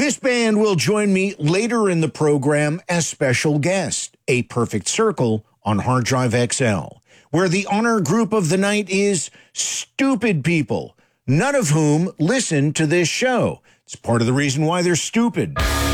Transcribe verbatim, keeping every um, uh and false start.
This band will join me later in the program as special guest, A Perfect Circle on Hard Drive X L, where the honor group of the night is stupid people, none of whom listen to this show. It's part of the reason why they're stupid.